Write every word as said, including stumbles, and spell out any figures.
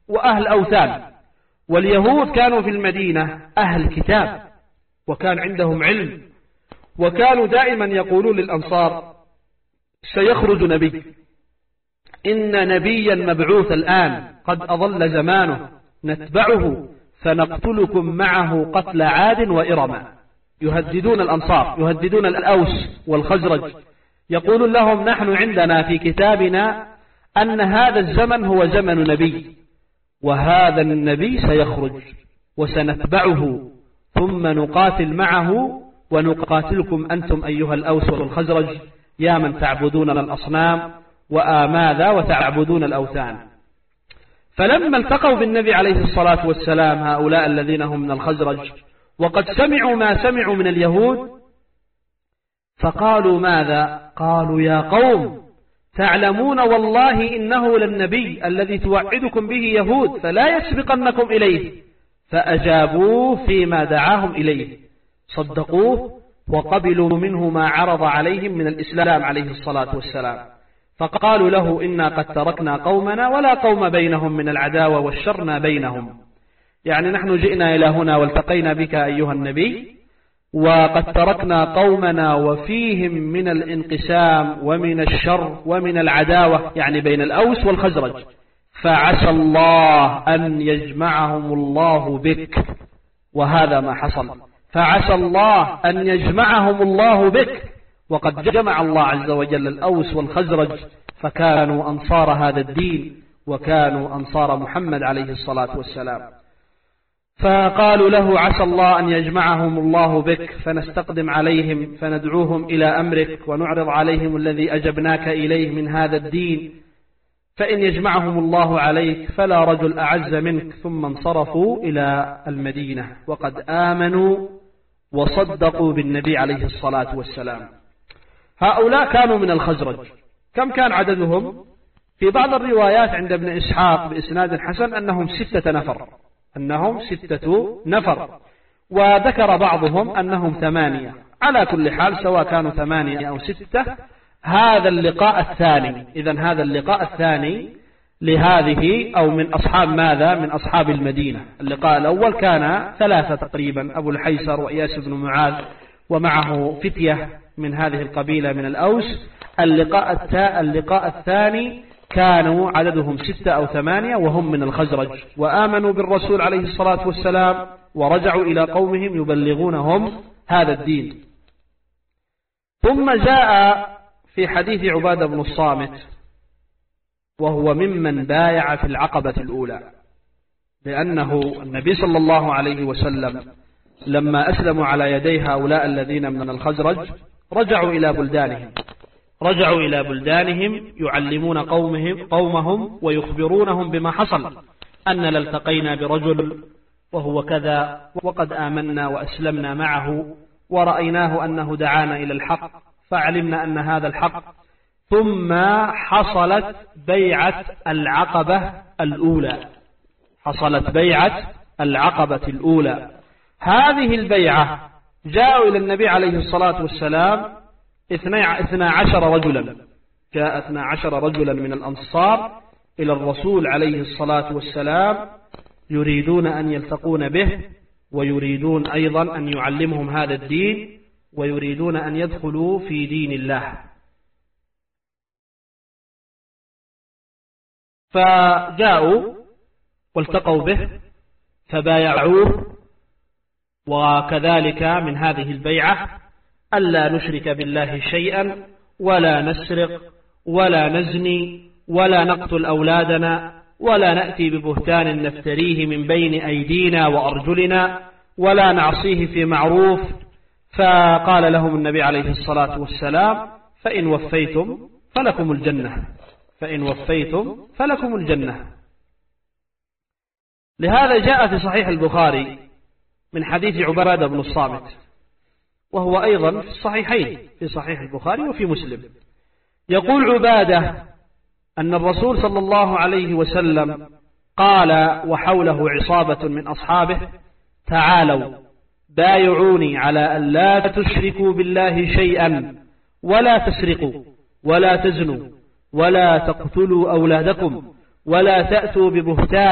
وأهل أوثان. واليهود كانوا في المدينة أهل كتاب وكان عندهم علم، وكانوا دائما يقولون للأنصار سيخرج نبي، إن نبيا مبعوث الآن قد أضل زمانه نتبعه فنقتلكم معه قتل عاد وإرم. يهددون الأنصار، يهددون الأوس والخزرج، يقولون لهم نحن عندنا في كتابنا أن هذا الزمن هو زمن نبي، وهذا النبي سيخرج وسنتبعه ثم نقاتل معه ونقاتلكم أنتم أيها الأوس والخزرج يا من تعبدون الأصنام وآماذا وتعبدون الأوثان. فلما التقوا بالنبي عليه الصلاة والسلام هؤلاء الذين هم من الخزرج وقد سمعوا ما سمعوا من اليهود، فقالوا ماذا؟ قالوا يا قوم تعلمون والله إنه للنبي الذي توعدكم به يهود فلا يسبقنكم إليه. فأجابوه فيما دعاهم إليه، صدقوه وقبلوا منه ما عرض عليهم من الإسلام عليه الصلاة والسلام. فقالوا له إنا قد تركنا قومنا ولا قوم بينهم من العداوة والشر بينهم، يعني نحن جئنا إلى هنا والتقينا بك أيها النبي وقد تركنا قومنا وفيهم من الانقسام ومن الشر ومن العداوة، يعني بين الأوس والخزرج، فعسى الله أن يجمعهم الله بك. وهذا ما حصل، فعسى الله أن يجمعهم الله بك، وقد جمع الله عز وجل الأوس والخزرج فكانوا أنصار هذا الدين وكانوا أنصار محمد عليه الصلاة والسلام. فقالوا له عسى الله أن يجمعهم الله بك فنستقدم عليهم فندعوهم إلى أمرك ونعرض عليهم الذي أجبناك إليه من هذا الدين، فإن يجمعهم الله عليك فلا رجل أعز منك. ثم انصرفوا إلى المدينة وقد آمنوا وصدقوا بالنبي عليه الصلاة والسلام. هؤلاء كانوا من الخزرج. كم كان عددهم؟ في بعض الروايات عند ابن إسحاق بإسناد حسن أنهم ستة نفر، أنهم ستة نفر، وذكر بعضهم أنهم ثمانية. على كل حال سواء كانوا ثمانية أو ستة، هذا اللقاء الثاني. إذن هذا اللقاء الثاني لهذه أو من أصحاب ماذا؟ من أصحاب المدينة. اللقاء الأول كان ثلاثة تقريبا، أبو الحيسر وإياس بن معاذ ومعه فتية من هذه القبيلة من الأوس. اللقاء, اللقاء الثاني كانوا عددهم ستة أو ثمانية وهم من الخزرج، وآمنوا بالرسول عليه الصلاة والسلام ورجعوا إلى قومهم يبلغونهم هذا الدين. ثم جاء في حديث عبادة بن الصامت وهو ممن بايع في العقبة الأولى، لأنه النبي صلى الله عليه وسلم لما أسلموا على يدي هؤلاء الذين من الخزرج رجعوا إلى بلدانهم رجعوا إلى بلدانهم يعلمون قومهم, قومهم ويخبرونهم بما حصل، أننا التقينا برجل وهو كذا وقد آمنا وأسلمنا معه ورأيناه أنه دعانا إلى الحق فعلمنا أن هذا الحق. ثم حصلت بيعة العقبة الأولى حصلت بيعة العقبة الأولى. هذه البيعة جاءوا إلى النبي عليه الصلاة والسلام اثنا عشر رجلا، جاء اثنا عشر رجلا من الأنصار إلى الرسول عليه الصلاة والسلام يريدون أن يلتقون به، ويريدون أيضا أن يعلمهم هذا الدين، ويريدون أن يدخلوا في دين الله. فجاءوا والتقوا به فبايعوه، وكذلك من هذه البيعة ألا نشرك بالله شيئا ولا نسرق ولا نزني ولا نقتل أولادنا ولا نأتي ببهتان نفتريه من بين أيدينا وأرجلنا ولا نعصيه في معروف. فقال لهم النبي عليه الصلاة والسلام فإن وفيتم فلكم الجنة فإن وفيتم فلكم الجنة. لهذا جاء في صحيح البخاري من حديث عبادة بن الصامت، وهو أيضا في الصحيحين في صحيح البخاري وفي مسلم، يقول عبادة أن الرسول صلى الله عليه وسلم قال وحوله عصابة من أصحابه تعالوا بايعوني على أن لا تشركوا بالله شيئا ولا تسرقوا ولا تزنوا ولا تقتلوا أولادكم ولا تأتوا ببهتان